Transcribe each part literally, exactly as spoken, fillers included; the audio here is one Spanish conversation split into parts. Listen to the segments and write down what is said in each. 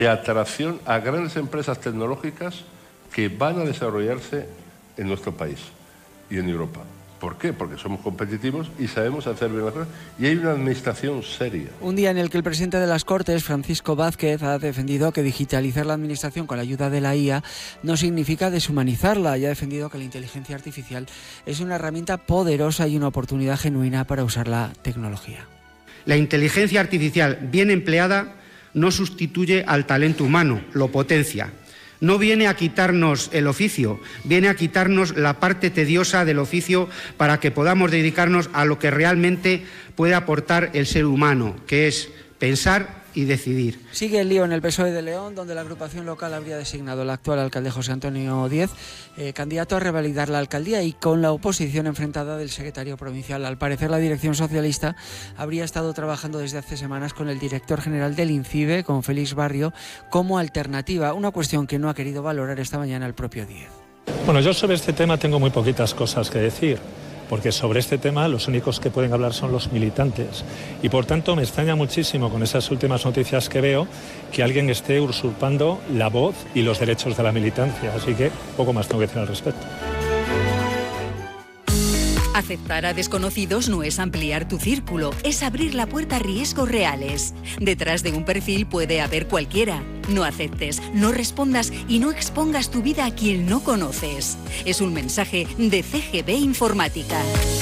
de atracción a grandes empresas tecnológicas que van a desarrollarse en nuestro país y en Europa. ¿Por qué? Porque somos competitivos y sabemos hacer bien las cosas y hay una administración seria. Un día en el que el presidente de las Cortes, Francisco Vázquez, ha defendido que digitalizar la administración con la ayuda de la I A no significa deshumanizarla y ha defendido que la inteligencia artificial es una herramienta poderosa y una oportunidad genuina para usar la tecnología. La inteligencia artificial bien empleada no sustituye al talento humano, lo potencia. No viene a quitarnos el oficio, viene a quitarnos la parte tediosa del oficio para que podamos dedicarnos a lo que realmente puede aportar el ser humano, que es pensar y decidir. Sigue el lío en el P S O E de León, donde la agrupación local habría designado al actual alcalde José Antonio Díez eh, candidato a revalidar la alcaldía y con la oposición enfrentada del secretario provincial. Al parecer, la dirección socialista habría estado trabajando desde hace semanas con el director general del INCIBE, con Félix Barrio, como alternativa, una cuestión que no ha querido valorar esta mañana el propio Díez. Bueno, yo sobre este tema tengo muy poquitas cosas que decir, porque sobre este tema los únicos que pueden hablar son los militantes. Y por tanto me extraña muchísimo con esas últimas noticias que veo que alguien esté usurpando la voz y los derechos de la militancia. Así que poco más tengo que decir al respecto. Aceptar a desconocidos no es ampliar tu círculo, es abrir la puerta a riesgos reales. Detrás de un perfil puede haber cualquiera. No aceptes, no respondas y no expongas tu vida a quien no conoces. Es un mensaje de C G B Informática.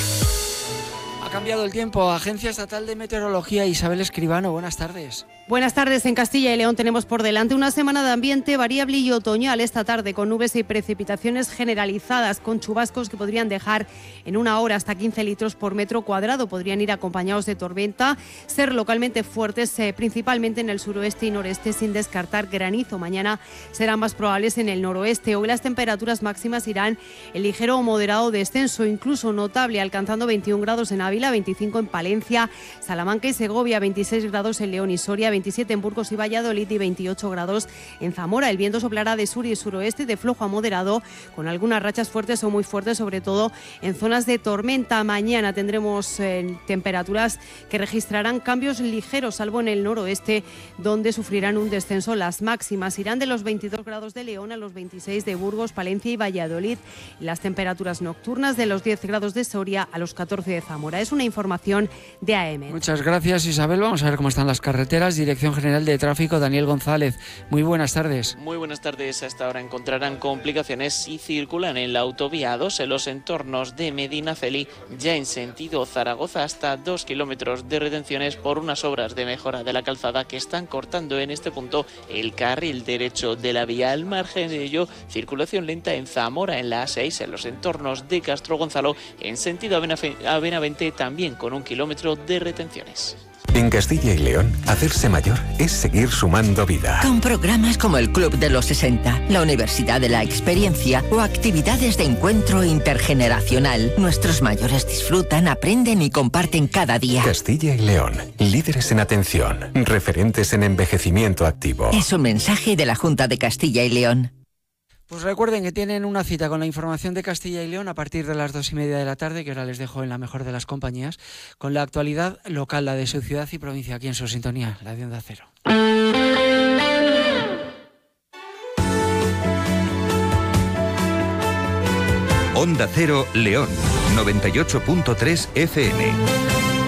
Ha cambiado el tiempo. Agencia Estatal de Meteorología, Isabel Escribano, buenas tardes. Buenas tardes. En Castilla y León tenemos por delante una semana de ambiente variable y otoñal esta tarde, con nubes y precipitaciones generalizadas, con chubascos que podrían dejar en una hora hasta quince litros por metro cuadrado. Podrían ir acompañados de tormenta, ser localmente fuertes, eh, principalmente en el suroeste y noreste, sin descartar granizo. Mañana serán más probables en el noroeste. Hoy las temperaturas máximas irán en ligero o moderado descenso, incluso notable, alcanzando veintiún grados en Ávila, veinticinco en Palencia, Salamanca y Segovia, veintiséis grados en León y Soria, veintisiete en Burgos y Valladolid y veintiocho grados en Zamora. El viento soplará de sur y suroeste de flojo a moderado, con algunas rachas fuertes o muy fuertes, sobre todo en zonas de tormenta. Mañana tendremos eh, temperaturas que registrarán cambios ligeros, salvo en el noroeste, donde sufrirán un descenso. Las máximas irán de los veintidós grados de León a los veintiséis de Burgos, Palencia y Valladolid. Y las temperaturas nocturnas de los diez grados de Soria a los catorce de Zamora. Es una información de A M. Muchas gracias, Isabel. Vamos a ver cómo están las carreteras. Dirección General de Tráfico, Daniel González. Muy buenas tardes. Muy buenas tardes. Hasta ahora encontrarán complicaciones si circulan en la autovía dos en los entornos de Medinaceli, ya en sentido Zaragoza, hasta dos kilómetros de retenciones por unas obras de mejora de la calzada que están cortando en este punto el carril derecho de la vía. Al margen de ello, circulación lenta en Zamora, en la A seis, en los entornos de Castro Gonzalo, en sentido a Benavente, también con un kilómetro de retenciones. En Castilla y León, hacerse mayor es seguir sumando vida. Con programas como el Club de los sesenta, la Universidad de la Experiencia o actividades de encuentro intergeneracional, nuestros mayores disfrutan, aprenden y comparten cada día. Castilla y León, líderes en atención, referentes en envejecimiento activo. Es un mensaje de la Junta de Castilla y León. Pues recuerden que tienen una cita con la información de Castilla y León a partir de las dos y media de la tarde, que ahora les dejo en la mejor de las compañías, con la actualidad local, la de su ciudad y provincia, aquí en su sintonía, la de Onda Cero. Onda Cero León, noventa y ocho punto tres F M.